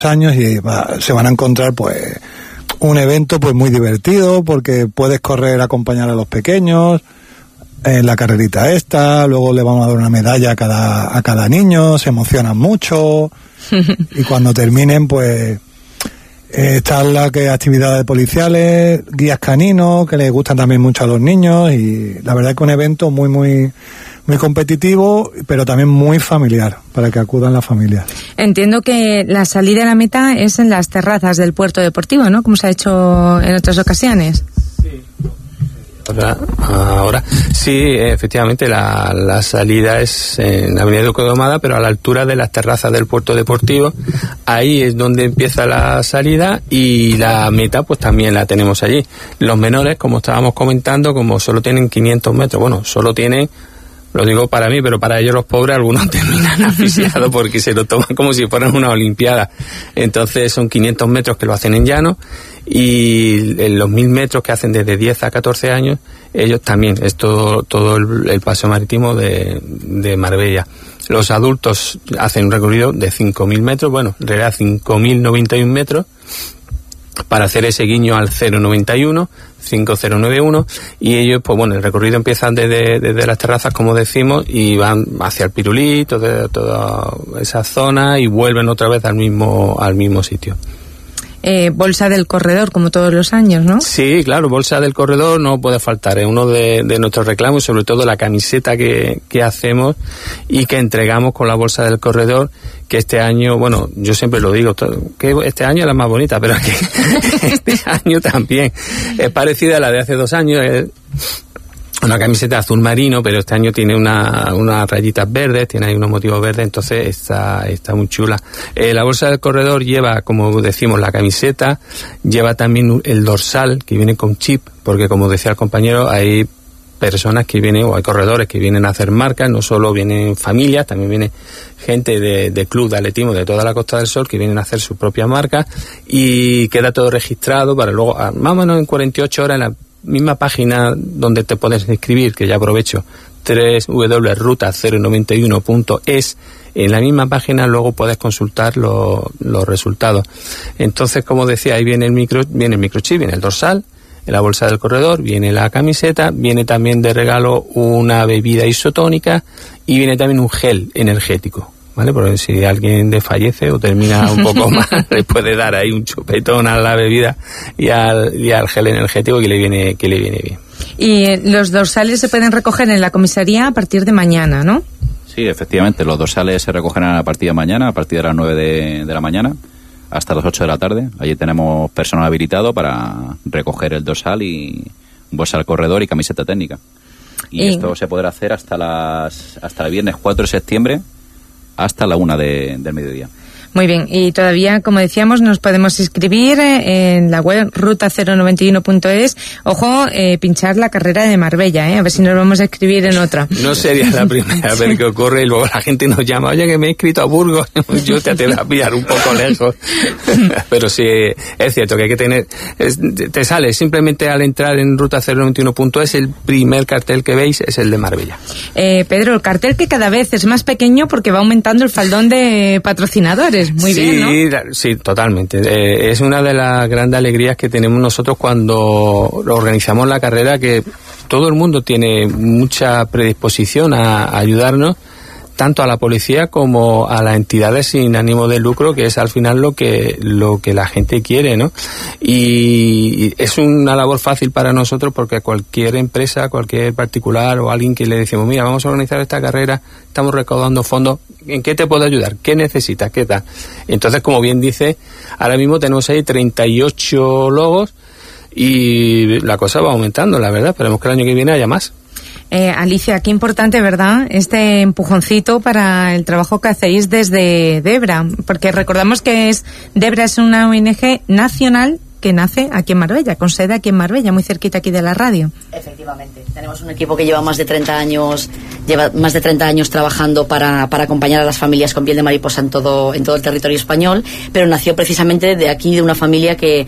años y se van a encontrar pues un evento pues muy divertido, porque puedes correr, acompañar a los pequeños en la carrerita esta, luego le vamos a dar una medalla a cada niño, se emocionan mucho y cuando terminen pues están las actividades policiales, guías caninos que les gustan también mucho a los niños, y la verdad es que un evento muy muy muy competitivo, pero también muy familiar, para que acudan las familias. Entiendo que la salida a la meta es en las terrazas del puerto deportivo, ¿no? Como se ha hecho en otras ocasiones. Sí. Ahora, sí, efectivamente, la salida es en la Avenida Duque de Ahumada, pero a la altura de las terrazas del puerto deportivo. Ahí es donde empieza la salida, y la meta pues también la tenemos allí. Los menores, como estábamos comentando, como solo tienen 500 metros, bueno, solo tienen, lo digo para mí, pero para ellos los pobres, algunos terminan asfixiados porque se lo toman como si fueran una olimpiada. Entonces son 500 metros que lo hacen en llano, y en los 1000 metros que hacen desde 10 a 14 años, ellos también, es todo el paseo marítimo de Marbella. Los adultos hacen un recorrido de 5.000 metros, bueno, en realidad 5.091 metros, para hacer ese guiño al 091, 5091, y ellos, pues bueno, el recorrido empieza desde las terrazas, como decimos, y van hacia el Pirulí, toda esa zona, y vuelven otra vez al mismo sitio. Bolsa del corredor, como todos los años, ¿no? Sí, claro, bolsa del corredor no puede faltar, es uno de nuestros reclamos, sobre todo la camiseta que hacemos y que entregamos con la bolsa del corredor, que este año, bueno, yo siempre lo digo, que este año es la más bonita, pero que este año también es parecida a la de hace 2 años, una camiseta azul marino, pero este año tiene unas rayitas verdes, tiene ahí unos motivos verdes, entonces está muy chula. La bolsa del corredor lleva, como decimos, la camiseta, lleva también el dorsal, que viene con chip, porque como decía el compañero, hay personas que vienen, o hay corredores que vienen a hacer marcas, no solo vienen familias, también viene gente de club de atletismo de toda la Costa del Sol que vienen a hacer su propia marca, y queda todo registrado para luego, más o menos en 48 horas, en la misma página donde te puedes inscribir, que ya aprovecho, www.ruta091.es, en la misma página luego puedes consultar los resultados. Entonces, como decía, ahí viene el microchip, viene el dorsal, en la bolsa del corredor, viene la camiseta, viene también de regalo una bebida isotónica, y viene también un gel energético, ¿vale? Porque si alguien desfallece o termina un poco mal, le puede dar ahí un chupetón a la bebida y al gel energético que le viene bien. Y los dorsales se pueden recoger en la comisaría a partir de mañana, ¿no? Sí, efectivamente, los dorsales se recogerán a partir de mañana, a partir de las 9 de la mañana hasta las 8 de la tarde. Allí tenemos personal habilitado para recoger el dorsal y bolsa al corredor y camiseta técnica. Y esto se podrá hacer hasta el viernes 4 de septiembre hasta la 1 del mediodía. Muy bien, y todavía, como decíamos, nos podemos inscribir en la web ruta091.es. Ojo, pinchar la carrera de Marbella, a ver si nos vamos a inscribir en otra. No sería la primera vez que ocurre, y luego la gente nos llama, oye, que me he inscrito a Burgos, yo te voy a pillar un poco lejos. Pero sí, es cierto que hay que tener, te sale simplemente al entrar en ruta091.es, el primer cartel que veis es el de Marbella. Pedro, el cartel que cada vez es más pequeño porque va aumentando el faldón de patrocinadores. Muy bien, ¿no? Sí, totalmente. Es una de las grandes alegrías que tenemos nosotros cuando organizamos la carrera, que todo el mundo tiene mucha predisposición a ayudarnos, tanto a la policía como a las entidades sin ánimo de lucro, que es al final lo que la gente quiere, ¿no? Y es una labor fácil para nosotros, porque cualquier empresa, cualquier particular o alguien que le decimos, mira, vamos a organizar esta carrera, estamos recaudando fondos, ¿en qué te puedo ayudar? ¿Qué necesitas? ¿Qué tal? Entonces, como bien dice, ahora mismo tenemos ahí 38 logos y la cosa va aumentando, la verdad. Esperemos que el año que viene haya más. Alicia, qué importante, ¿verdad?, este empujoncito para el trabajo que hacéis desde Debra, porque recordamos que Debra es una ONG nacional que nace aquí en Marbella, con sede aquí en Marbella, muy cerquita aquí de la radio. Efectivamente, tenemos un equipo que lleva más de 30 años trabajando para acompañar a las familias con piel de mariposa en todo el territorio español, pero nació precisamente de aquí, de una familia que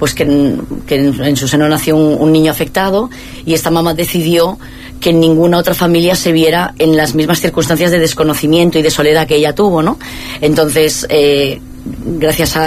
en su seno nació un niño afectado, y esta mamá decidió que ninguna otra familia se viera en las mismas circunstancias de desconocimiento y de soledad que ella tuvo, ¿no? Entonces, gracias a